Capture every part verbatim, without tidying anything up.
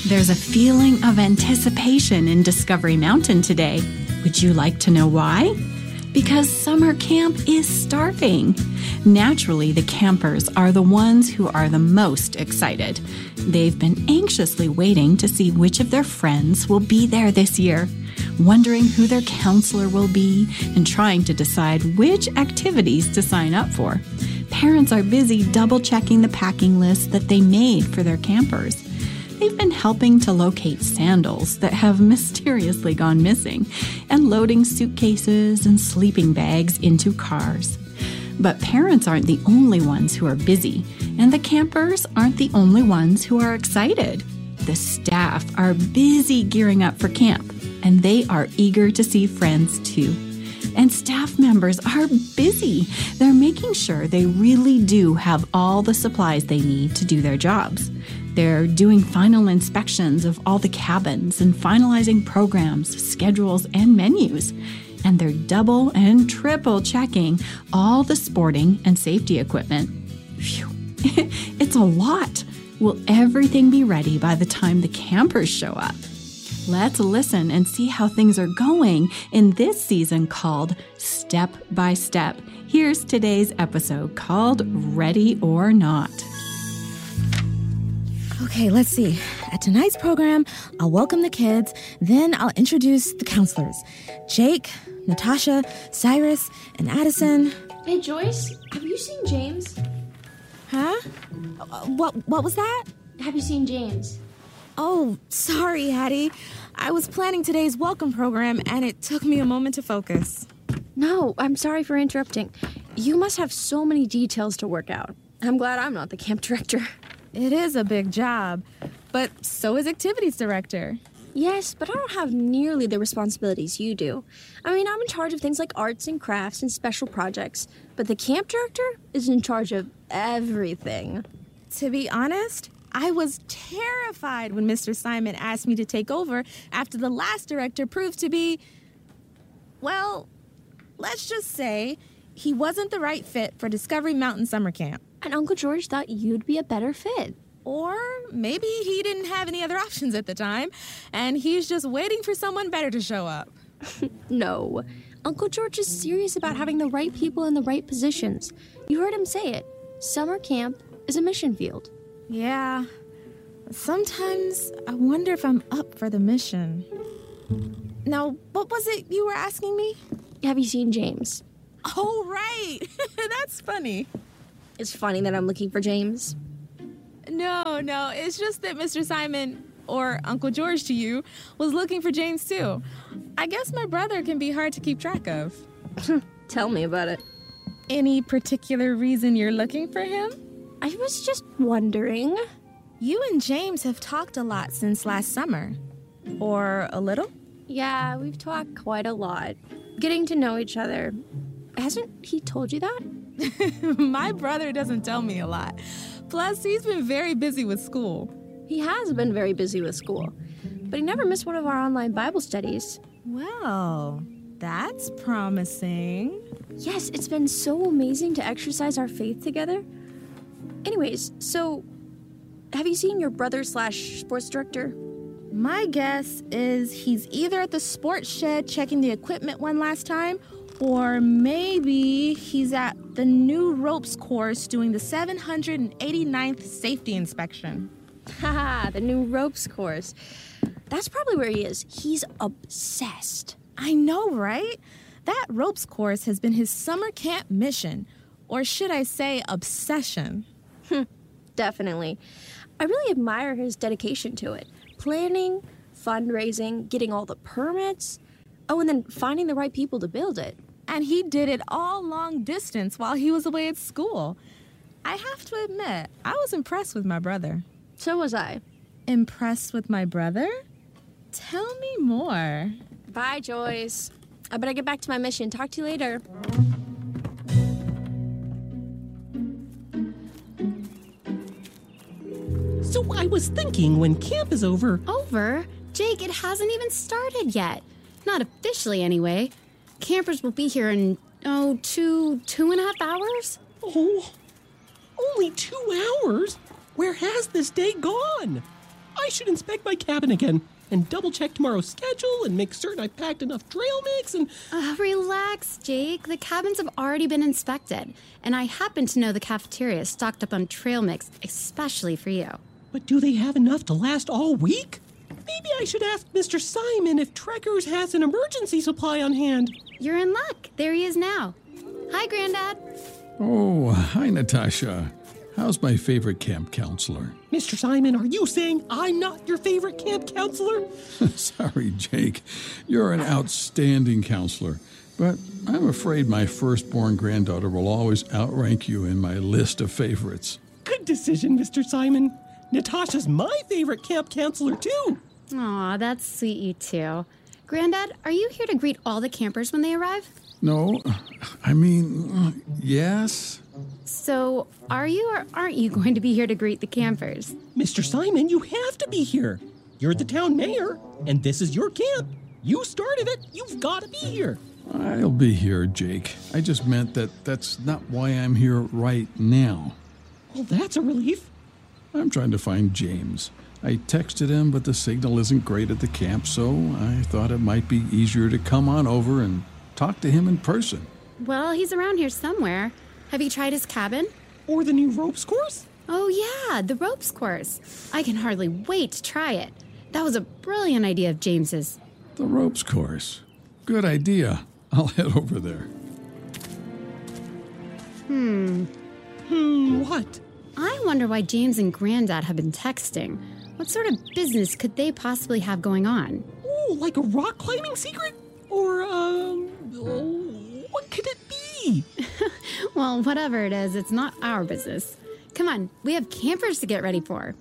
There's a feeling of anticipation in Discovery Mountain today. Would you like to know why? Because summer camp is starting. Naturally, the campers are the ones who are the most excited. They've been anxiously waiting to see which of their friends will be there this year, wondering who their counselor will be and trying to decide which activities to sign up for. Parents are busy double-checking the packing list that they made for their campers. They've been helping to locate sandals that have mysteriously gone missing and loading suitcases and sleeping bags into cars. But parents aren't the only ones who are busy, and the campers aren't the only ones who are excited. The staff are busy gearing up for camp, and they are eager to see friends too. And staff members are busy. They're making sure they really do have all the supplies they need to do their jobs. They're doing final inspections of all the cabins and finalizing programs, schedules, and menus. And they're double and triple checking all the sporting and safety equipment. Phew, it's a lot. Will everything be ready by the time the campers show up? Let's listen and see how things are going in this season called Step by Step. Here's today's episode called Ready or Not. Okay, let's see. At tonight's program, I'll welcome the kids, then I'll introduce the counselors. Jake, Natasha, Cyrus, and Addison. Hey, Joyce, have you seen James? Huh? Uh, what What was that? Have you seen James? Oh, sorry, Hattie. I was planning today's welcome program, and it took me a moment to focus. No, I'm sorry for interrupting. You must have so many details to work out. I'm glad I'm not the camp director. It is a big job, but so is activities director. Yes, but I don't have nearly the responsibilities you do. I mean, I'm in charge of things like arts and crafts and special projects, but the camp director is in charge of everything. To be honest, I was terrified when Mister Simon asked me to take over after the last director proved to be, well, let's just say he wasn't the right fit for Discovery Mountain Summer Camp. And Uncle George thought you'd be a better fit. Or maybe he didn't have any other options at the time, and he's just waiting for someone better to show up. No. Uncle George is serious about having the right people in the right positions. You heard him say it. Summer camp is a mission field. Yeah. Sometimes I wonder if I'm up for the mission. Now, what was it you were asking me? Have you seen James? Oh, right. That's funny. It's funny that I'm looking for James. No, no, it's just that Mister Simon, or Uncle George to you, was looking for James too. I guess my brother can be hard to keep track of. Tell me about it. Any particular reason you're looking for him? I was just wondering. You and James have talked a lot since last summer. Or a little? Yeah, we've talked quite a lot. Getting to know each other. Hasn't he told you that? My brother doesn't tell me a lot. Plus, he's been very busy with school. He has been very busy with school, but he never missed one of our online Bible studies. Well, that's promising. Yes, it's been so amazing to exercise our faith together. Anyways, so, have you seen your brother slash sports director? My guess is he's either at the sports shed checking the equipment one last time, or maybe he's at the new ropes course doing the seven hundred eighty-ninth safety inspection. Haha, the new ropes course. That's probably where he is. He's obsessed. I know, right? That ropes course has been his summer camp mission. Or should I say obsession? Definitely. I really admire his dedication to it. Planning, fundraising, getting all the permits. Oh, and then finding the right people to build it. And he did it all long distance while he was away at school. I have to admit, I was impressed with my brother. So was I. Impressed with my brother? Tell me more. Bye, Joyce. I better get back to my mission. Talk to you later. So I was thinking when camp is over... Over? Jake, it hasn't even started yet. Not officially, anyway. Campers will be here in, oh, two, two and a half hours? Oh, only two hours? Where has this day gone? I should inspect my cabin again and double-check tomorrow's schedule and make certain I've packed enough trail mix and... Uh, relax, Jake. The cabins have already been inspected, and I happen to know the cafeteria is stocked up on trail mix, especially for you. But do they have enough to last all week? Maybe I should ask Mister Simon if Trekkers has an emergency supply on hand. You're in luck. There he is now. Hi, Granddad. Oh, hi, Natasha. How's my favorite camp counselor? Mister Simon, are you saying I'm not your favorite camp counselor? Sorry, Jake. You're an outstanding counselor. But I'm afraid my firstborn granddaughter will always outrank you in my list of favorites. Good decision, Mister Simon. Natasha's my favorite camp counselor, too. Aw, that's sweet, you two. Granddad, are you here to greet all the campers when they arrive? No, I mean, yes. So, are you or aren't you going to be here to greet the campers? Mister Simon, you have to be here. You're the town mayor, and this is your camp. You started it. You've got to be here. I'll be here, Jake. I just meant that that's not why I'm here right now. Well, that's a relief. I'm trying to find James. I texted him, but the signal isn't great at the camp, so I thought it might be easier to come on over and talk to him in person. Well, he's around here somewhere. Have you tried his cabin? Or the new ropes course? Oh, yeah, the ropes course. I can hardly wait to try it. That was a brilliant idea of James's. The ropes course. Good idea. I'll head over there. Hmm. Hmm, what? I wonder why James and Granddad have been texting. What sort of business could they possibly have going on? Oh, like a rock climbing secret? Or, um, oh, what could it be? Well, whatever it is, it's not our business. Come on, we have campers to get ready for.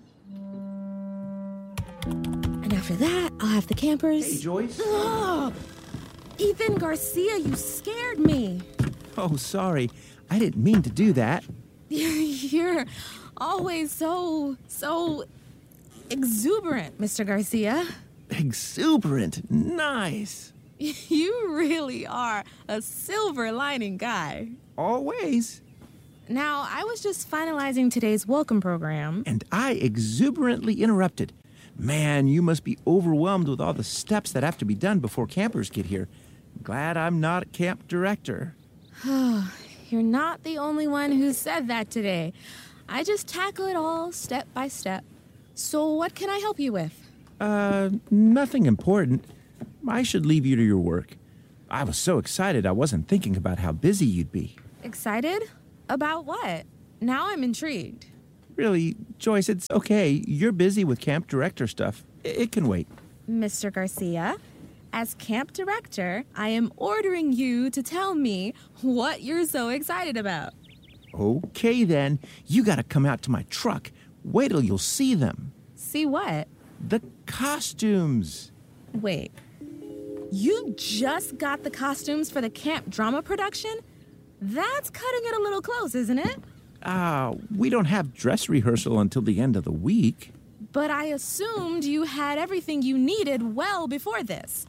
And after that, I'll have the campers. Hey, Joyce. Oh, Ethan Garcia, you scared me. Oh, sorry. I didn't mean to do that. You're always so, so exuberant, Mister Garcia. Exuberant. Nice. You really are a silver lining guy. Always. Now, I was just finalizing today's welcome program. And I exuberantly interrupted. Man, you must be overwhelmed with all the steps that have to be done before campers get here. Glad I'm not a camp director. You're not the only one who said that today. I just tackle it all step by step. So what can I help you with? Uh, nothing important. I should leave you to your work. I was so excited I wasn't thinking about how busy you'd be. Excited? About what? Now I'm intrigued. Really, Joyce, it's okay. You're busy with camp director stuff. It, it can wait. Mister Garcia, as camp director, I am ordering you to tell me what you're so excited about. Okay, then. You gotta come out to my truck. Wait till you'll see them. See what? The costumes. Wait. You just got the costumes for the camp drama production? That's cutting it a little close, isn't it? Ah, uh, we don't have dress rehearsal until the end of the week. But I assumed you had everything you needed well before this.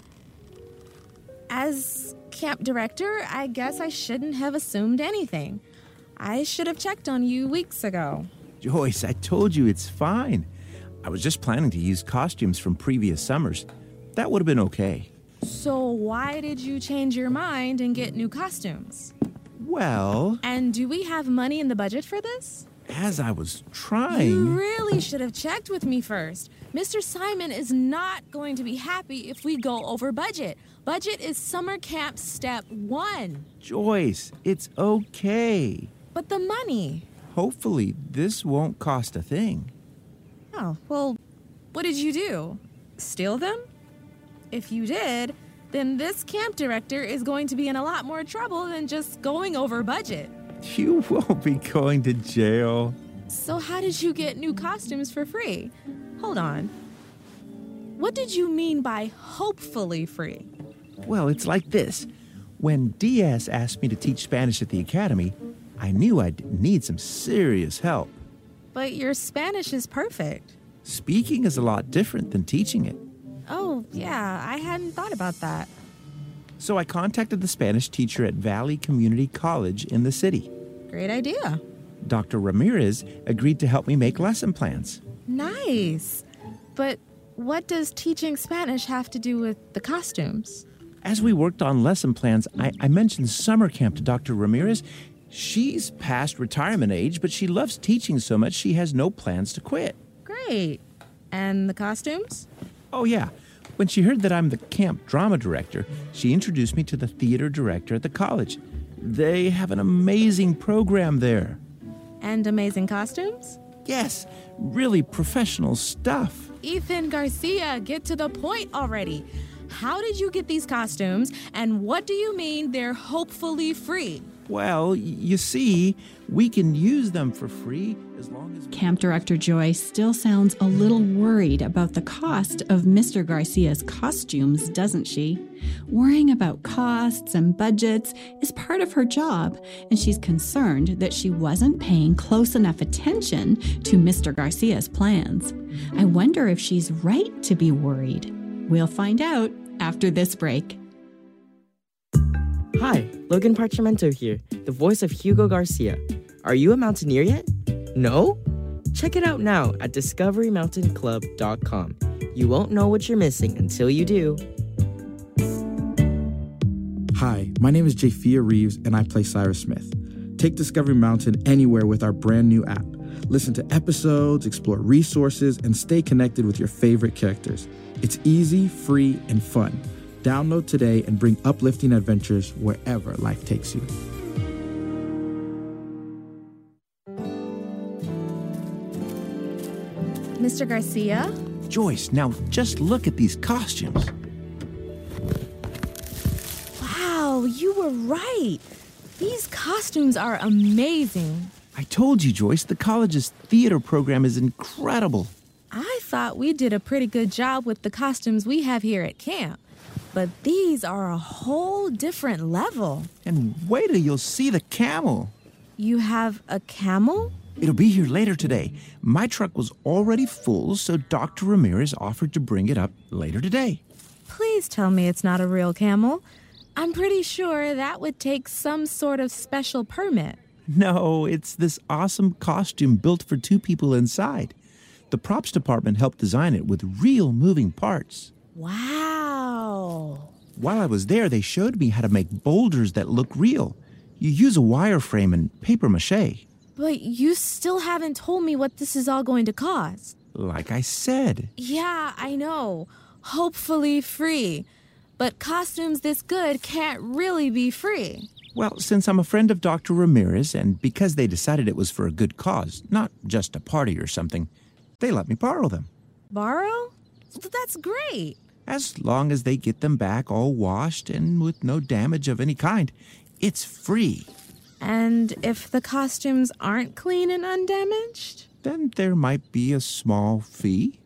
As camp director, I guess I shouldn't have assumed anything. I should have checked on you weeks ago. Joyce, I told you it's fine. I was just planning to use costumes from previous summers. That would have been okay. So why did you change your mind and get new costumes? Well... And do we have money in the budget for this? As I was trying... You really should have checked with me first. Mister Simon is not going to be happy if we go over budget. Budget is summer camp step one. Joyce, it's okay. But the money... Hopefully, this won't cost a thing. Oh, well, what did you do? Steal them? If you did, then this camp director is going to be in a lot more trouble than just going over budget. You won't be going to jail. So how did you get new costumes for free? Hold on. What did you mean by hopefully free? Well, it's like this. When Diaz asked me to teach Spanish at the academy, I knew I'd need some serious help. But your Spanish is perfect. Speaking is a lot different than teaching it. Oh, yeah, I hadn't thought about that. So I contacted the Spanish teacher at Valley Community College in the city. Great idea. Doctor Ramirez agreed to help me make lesson plans. Nice. But what does teaching Spanish have to do with the costumes? As we worked on lesson plans, I, I mentioned summer camp to Doctor Ramirez. She's past retirement age, but she loves teaching so much she has no plans to quit. Great. And the costumes? Oh, yeah. When she heard that I'm the camp drama director, she introduced me to the theater director at the college. They have an amazing program there. And amazing costumes? Yes, really professional stuff. Ethan Garcia, get to the point already. How did you get these costumes, and what do you mean they're hopefully free? Well, y- you see, we can use them for free as long as... Camp Director Joy still sounds a little worried about the cost of Mister Garcia's costumes, doesn't she? Worrying about costs and budgets is part of her job, and she's concerned that she wasn't paying close enough attention to Mister Garcia's plans. I wonder if she's right to be worried. We'll find out after this break. Hi, Logan Parchimento here, the voice of Hugo Garcia. Are you a mountaineer yet? No? Check it out now at discovery mountain club dot com. You won't know what you're missing until you do. Hi, my name is Japhia Reeves, and I play Cyrus Smith. Take Discovery Mountain anywhere with our brand new app. Listen to episodes, explore resources, and stay connected with your favorite characters. It's easy, free, and fun. Download today and bring uplifting adventures wherever life takes you. Mister Garcia? Joyce, now just look at these costumes. Wow, you were right. These costumes are amazing. I told you, Joyce, the college's theater program is incredible. I thought we did a pretty good job with the costumes we have here at camp. But these are a whole different level. And wait till you'll see the camel. You have a camel? It'll be here later today. My truck was already full, so Doctor Ramirez offered to bring it up later today. Please tell me it's not a real camel. I'm pretty sure that would take some sort of special permit. No, it's this awesome costume built for two people inside. The props department helped design it with real moving parts. Wow. While I was there, they showed me how to make boulders that look real. You use a wireframe and paper mache. But you still haven't told me what this is all going to cost. Like I said. Yeah, I know. Hopefully free. But costumes this good can't really be free. Well, since I'm a friend of Doctor Ramirez, and because they decided it was for a good cause, not just a party or something, they let me borrow them. Borrow? That's great. As long as they get them back all washed and with no damage of any kind, it's free. And if the costumes aren't clean and undamaged? Then there might be a small fee.